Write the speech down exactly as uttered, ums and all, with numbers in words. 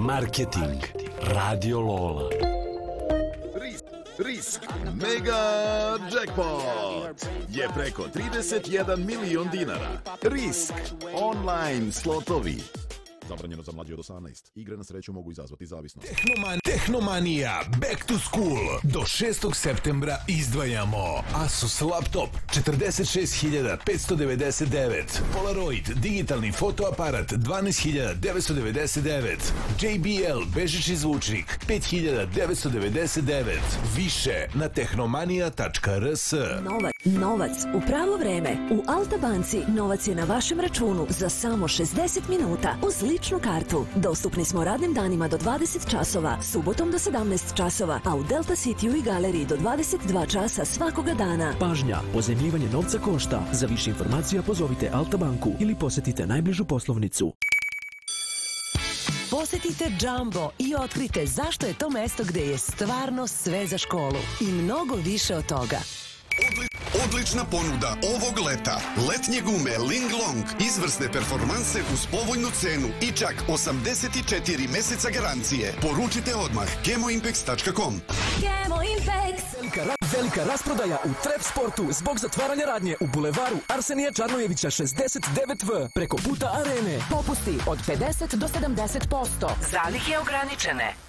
Marketing. Radio Lola. Risk, risk, mega jackpot je preko trideset jedan milion dinara. Risk, online slotovi. Zabranjeno za mlađe od osamnaest. Igre na sreću mogu izazvati zavisnost. Tehnoman, Tehnomanija Back to School. Do šestog septembra izdvajamo Asus laptop četrdeset šest hiljada petsto devedeset devet, Polaroid digitalni fotoaparat dvanaest hiljada devetsto devedeset devet, J B L bežični zvučnik pet hiljada devetsto devedeset devet. Više na tehnomanija tačka r s. Novac, novac u pravo vreme. U Alta banci novac je na vašem računu za samo šezdeset minuta uz ličnu kartu. Dostupni smo radnim danima do dvadeset časova, subotom do sedamnaest časova, a u Delta Cityu i galeriji do dvadeset dva časa svakoga dana. Pažnja, pozajmljivanje novca košta. Za više informacija pozovite Alta banku ili posetite najbližu poslovnicu. Posetite Jumbo i otkrite zašto je to mesto gde je stvarno sve za školu i mnogo više od toga. Odlična ponuda ovog leta. Letnje gume Linglong, izvrsne performanse uz povoljnu cenu i čak osamdeset četiri meseca garancije. Poručite odmah kemoimpex tačka com. Kemoimpex! Velika, velika rasprodaja u Trep Sportu zbog zatvaranja radnje u bulevaru Arsenija Čarnojevića šezdeset devet V preko puta Arene. Popusti od pedeset do sedamdeset posto. Zalihe ograničene.